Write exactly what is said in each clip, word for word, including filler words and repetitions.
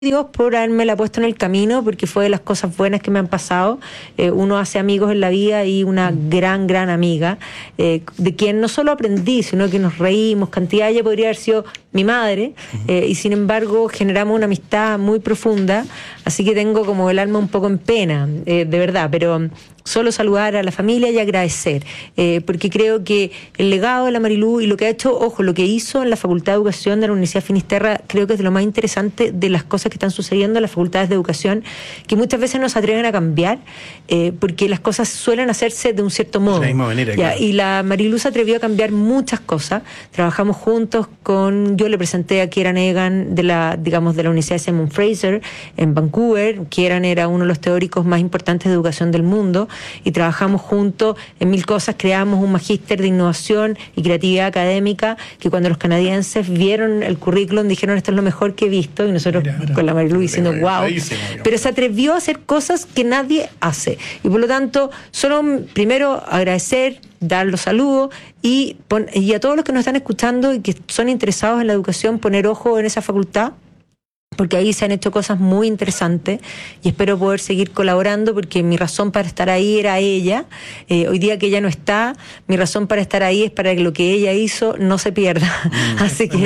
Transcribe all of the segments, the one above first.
Dios por haberme la puesto en el camino, porque fue de las cosas buenas que me han pasado. Eh, uno hace amigos en la vida y una gran, gran amiga, eh, de quien no solo aprendí, sino que nos reímos, cantidad. Ella podría haber sido mi madre, eh, y sin embargo generamos una amistad muy profunda, así que tengo como el alma un poco en pena, eh, de verdad, pero solo saludar a la familia y agradecer, eh, porque creo que el legado de la Marilú y lo que ha hecho, ojo, lo que hizo en la Facultad de Educación de la Universidad de Finisterra, creo que es de lo más interesante de las cosas que están sucediendo en las facultades de educación, que muchas veces no se atreven a cambiar, eh, porque las cosas suelen hacerse de un cierto modo. De la misma manera, ya, claro. Y la Marilú se atrevió a cambiar muchas cosas. Trabajamos juntos con, yo le presenté a Kieran Egan de la, digamos, de la Universidad de Simon Fraser en Vancouver. Kieran era uno de los teóricos más importantes de educación del mundo, y trabajamos juntos en mil cosas. Creamos un magíster de innovación y creatividad académica que cuando los canadienses vieron el currículum dijeron: esto es lo mejor que he visto, y nosotros mira, mira, con la Marilú diciendo wow, pero se atrevió a hacer cosas que nadie hace, y por lo tanto solo primero agradecer, dar los saludos y, pon, y a todos los que nos están escuchando y que son interesados en la educación, poner ojo en esa facultad, porque ahí se han hecho cosas muy interesantes y espero poder seguir colaborando, porque mi razón para estar ahí era ella. Eh, hoy día que ella no está, mi razón para estar ahí es para que lo que ella hizo no se pierda. Mm, Así que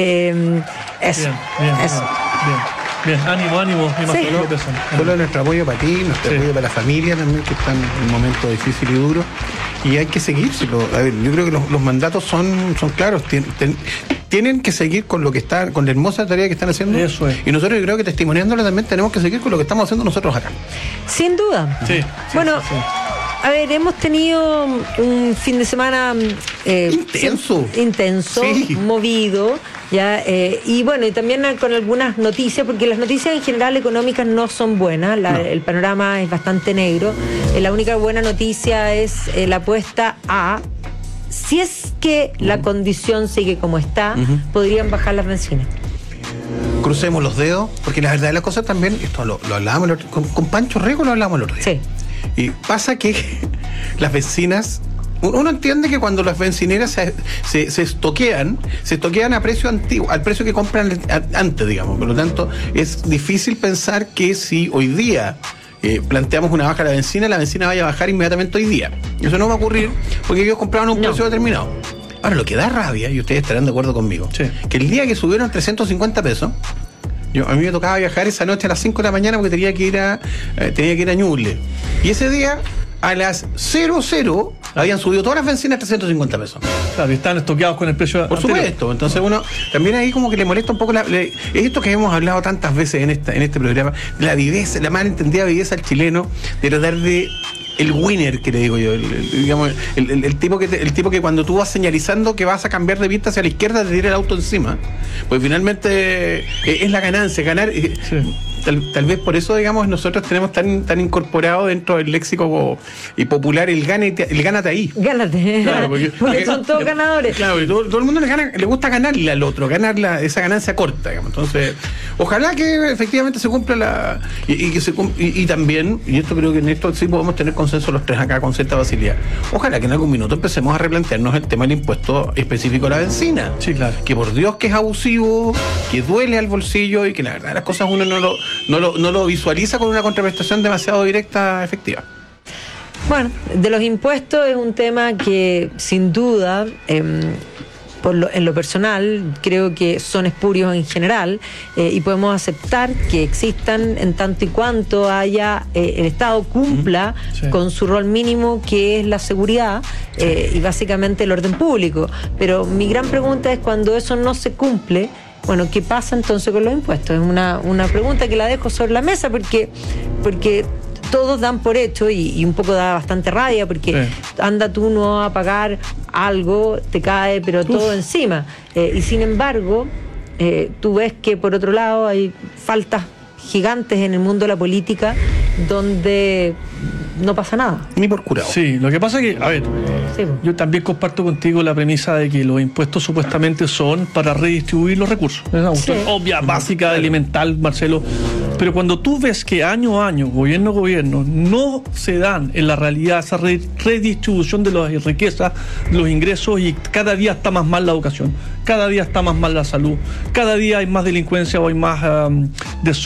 eh, eso, bien, bien, eso. Bien. Bien, ánimo, ánimo. Sí. Solo nuestro apoyo para ti, nuestro sí. apoyo para la familia también, que están en un momento difícil y duro. Y hay que seguírselo. A ver, yo creo que los, los mandatos son, son claros. Tien, ten, tienen que seguir con lo que está, con la hermosa tarea que están haciendo. Eso es. Y nosotros, yo creo que testimoniándolo también tenemos que seguir con lo que estamos haciendo nosotros acá. Sin duda. Sí. Bueno. Sí, sí, sí. A ver, hemos tenido un fin de semana eh, intenso, intenso, sí. movido, ya eh, y bueno, y también con algunas noticias, porque las noticias en general económicas no son buenas, la, no. el panorama es bastante negro. Eh, la única buena noticia es eh, la apuesta a, si es que uh-huh. la condición sigue como está, uh-huh. podrían bajar las bencinas. Crucemos los dedos, porque la verdad de las cosas también, esto lo, lo hablábamos con, con Pancho Rego, lo hablábamos el otro día. Sí. Y pasa que las bencinas, uno entiende que cuando las bencineras se, se, se estoquean, se estoquean a precio antiguo, al precio que compran antes, digamos. Por lo tanto, es difícil pensar que si hoy día eh, planteamos una baja de la bencina, la bencina vaya a bajar inmediatamente hoy día. Eso no va a ocurrir porque ellos compraban un no. precio determinado. Ahora, lo que da rabia, y ustedes estarán de acuerdo conmigo, sí. que el día que subieron trescientos cincuenta pesos, Yo, a mí me tocaba viajar esa noche a las cinco de la mañana porque tenía que ir a eh, tenía que ir a Ñuble. Y ese día, a las cero cero, habían subido todas las bencinas a trescientos cincuenta pesos. Claro, y están estoqueados con el precio Por anterior. Supuesto. Entonces uno también ahí como que le molesta un poco la, le, esto que hemos hablado tantas veces en esta en este programa, la viveza, la mal entendida viveza al chileno, de tratar de el winner, que le digo yo, el, el, digamos, el, el, el, tipo que te, el tipo que cuando tú vas señalizando que vas a cambiar de vista hacia la izquierda te tira el auto encima, pues finalmente eh, es la ganancia, ganar. Eh, sí. Tal, tal vez por eso, digamos, nosotros tenemos tan tan incorporado dentro del léxico y popular el gánate, el gánate ahí. Gánate. Claro, porque, porque son todos ganadores. Claro, y todo, todo el mundo le gana, le gusta ganarle al otro, ganar la, esa ganancia corta, digamos. Entonces, ojalá que efectivamente se cumpla la y, y que se y, y también, y esto creo que en esto sí podemos tener consenso los tres acá con cierta facilidad. Ojalá que en algún minuto empecemos a replantearnos el tema del impuesto específico a la bencina. Sí, claro. Que por Dios que es abusivo, que duele al bolsillo y que la verdad las cosas uno no lo No lo, no lo visualiza con una contraprestación demasiado directa, efectiva. Bueno, de los impuestos es un tema que sin duda, eh, por lo, en lo personal, creo que son espurios en general, eh, y podemos aceptar que existan en tanto y cuanto haya eh, el Estado cumpla sí. con su rol mínimo, que es la seguridad eh, y básicamente el orden público. Pero mi gran pregunta es, cuando eso no se cumple, bueno, ¿qué pasa entonces con los impuestos? Es una, una pregunta que la dejo sobre la mesa porque, porque todos dan por hecho, y, y un poco da bastante rabia, porque sí. anda tú no a pagar algo, te cae, pero Uf. todo encima. Eh, y sin embargo, eh, tú ves que por otro lado hay faltas gigantes en el mundo de la política donde no pasa nada. Ni por curado. Sí, lo que pasa es que, a ver, sí. yo también comparto contigo la premisa de que los impuestos supuestamente son para redistribuir los recursos. Es una cuestión sí. obvia, básica, elemental, Marcelo. Pero cuando tú ves que año a año, gobierno a gobierno, no se dan en la realidad esa redistribución de las riquezas, los ingresos, y cada día está más mal la educación, cada día está más mal la salud, cada día hay más delincuencia o hay más um, desorden